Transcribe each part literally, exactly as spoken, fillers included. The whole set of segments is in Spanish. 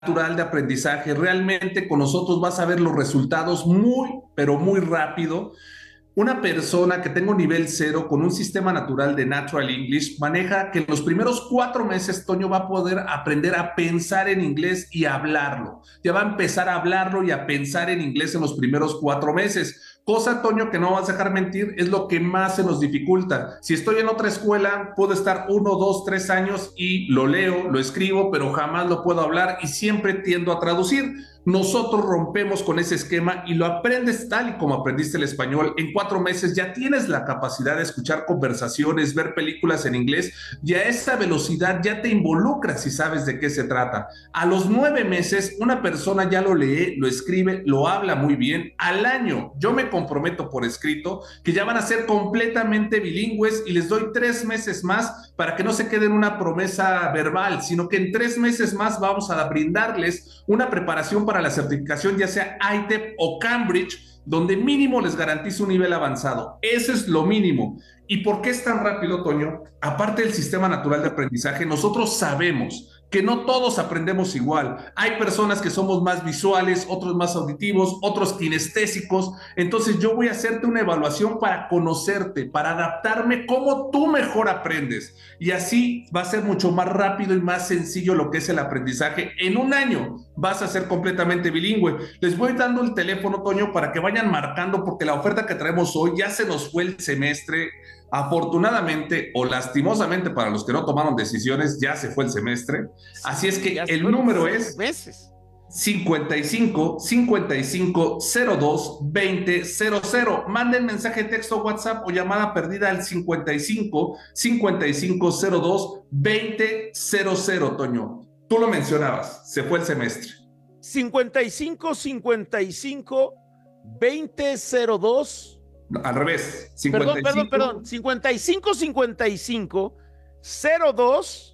natural de aprendizaje. Realmente con nosotros vas a ver los resultados muy, pero muy rápido. Una persona que tenga un nivel cero con un sistema natural de Natural English maneja que en los primeros cuatro meses Toño va a poder aprender a pensar en inglés y a hablarlo. Ya va a empezar a hablarlo y a pensar en inglés en los primeros cuatro meses. Cosa, Toño, que no vas a dejar mentir, es lo que más se nos dificulta. Si estoy en otra escuela, puedo estar uno, dos, tres años y lo leo, lo escribo, pero jamás lo puedo hablar y siempre tiendo a traducir. Nosotros rompemos con ese esquema y lo aprendes tal y como aprendiste el español. En cuatro meses ya tienes la capacidad de escuchar conversaciones, ver películas en inglés y a esa velocidad ya te involucras y sabes de qué se trata. A los nueve meses una persona ya lo lee, lo escribe, lo habla muy bien. Al año yo me comprometo por escrito que ya van a ser completamente bilingües y les doy tres meses más para que no se quede en una promesa verbal, sino que en tres meses más vamos a brindarles una preparación para la certificación, ya sea I T E P o Cambridge, donde mínimo les garantiza un nivel avanzado. Eso es lo mínimo. ¿Y por qué es tan rápido, Toño? Aparte del sistema natural de aprendizaje, nosotros sabemos que no todos aprendemos igual. Hay personas que somos más visuales, otros más auditivos, otros kinestésicos. Entonces yo voy a hacerte una evaluación para conocerte, para adaptarme cómo tú mejor aprendes. Y así va a ser mucho más rápido y más sencillo lo que es el aprendizaje. En un año vas a ser completamente bilingüe. Les voy dando el teléfono, Toño, para que vayan marcando, porque la oferta que traemos hoy ya se nos fue el semestre. Afortunadamente o lastimosamente para los que no tomaron decisiones, ya se fue el semestre. Así es que el número es meses. cincuenta y cinco, cincuenta y cinco, cero dos, veinte, cero cero. Manden mensaje de texto, WhatsApp o llamada perdida al cincuenta y cinco, cincuenta y cinco, cero dos, veinte, cero cero, Toño. Tú lo mencionabas, se fue el semestre. cincuenta y cinco, cincuenta y cinco, veinte, cero dos. Al revés. cincuenta y cinco, perdón, perdón, perdón. cincuenta y cinco, cincuenta y cinco, cero dos,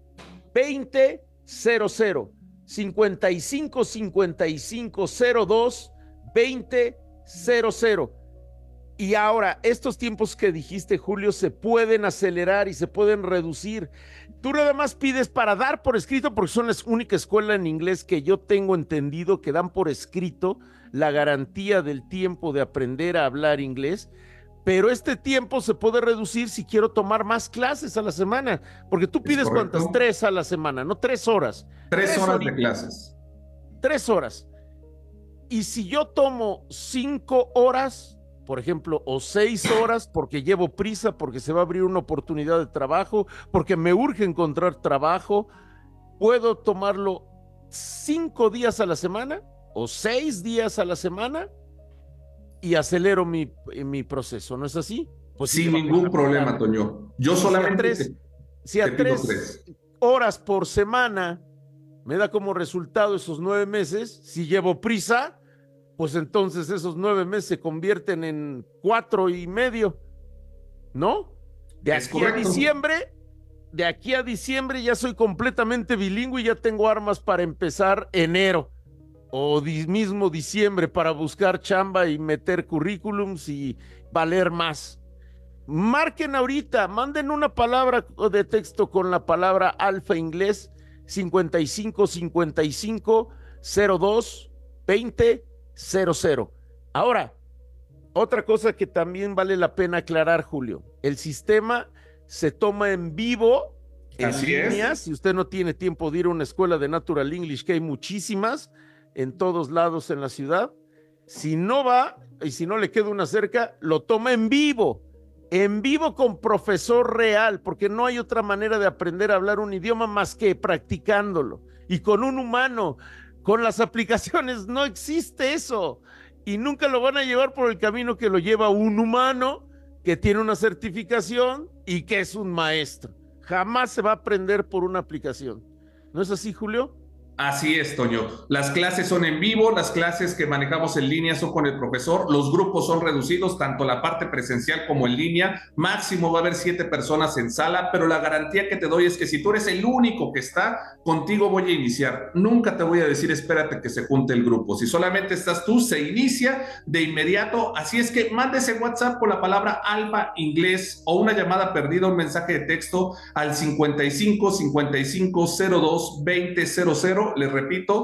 veinte, cero cero. cincuenta y cinco, cincuenta y cinco, cero dos, veinte, cero cero. Y ahora, estos tiempos que dijiste, Julio, se pueden acelerar y se pueden reducir. Tú nada más pides para dar por escrito, porque son la única escuela en inglés que yo tengo entendido que dan por escrito la garantía del tiempo de aprender a hablar inglés, pero este tiempo se puede reducir si quiero tomar más clases a la semana, porque tú pides cuántas, tres a la semana, no tres horas. Tres, tres horas horitas, de clases. Tres horas. Y si yo tomo cinco horas, por ejemplo, o seis horas, porque llevo prisa, porque se va a abrir una oportunidad de trabajo, porque me urge encontrar trabajo, puedo tomarlo cinco días a la semana o seis días a la semana y acelero mi, mi proceso, ¿no es así? Pues sin ningún problema, Toño. Yo solamente si a tres, te, si a te tres, tres horas por semana me da como resultado esos nueve meses, si llevo prisa, pues entonces esos nueve meses se convierten en cuatro y medio, ¿no? De es aquí correcto. a diciembre, de aquí a diciembre ya soy completamente bilingüe y ya tengo armas para empezar enero o di mismo diciembre para buscar chamba y meter currículums y valer más. Marquen ahorita, manden una palabra de texto con la palabra alfa inglés cincuenta y cinco, cincuenta y cinco, cero dos, veinte, cero cero. Ahora, otra cosa que también vale la pena aclarar, Julio, el sistema se toma en vivo, en Así línea, es. si usted no tiene tiempo de ir a una escuela de Natural English, que hay muchísimas en todos lados en la ciudad, si no va y si no le queda una cerca, lo toma en vivo, en vivo con profesor real, porque no hay otra manera de aprender a hablar un idioma más que practicándolo y con un humano. Con las aplicaciones no existe eso y nunca lo van a llevar por el camino que lo lleva un humano que tiene una certificación y que es un maestro. Jamás se va a aprender por una aplicación. ¿No es así, Julio? Así es, Toño. Las clases son en vivo, las clases que manejamos en línea son con el profesor, los grupos son reducidos, tanto la parte presencial como en línea. Máximo va a haber siete personas en sala, pero la garantía que te doy es que si tú eres el único que está, contigo voy a iniciar. Nunca te voy a decir espérate que se junte el grupo. Si solamente estás tú, se inicia de inmediato. Así es que mándese WhatsApp con la palabra alfa inglés o una llamada perdida, un mensaje de texto al cincuenta y cinco, cincuenta y cinco, cero dos, veinte, cero cero número, les repito,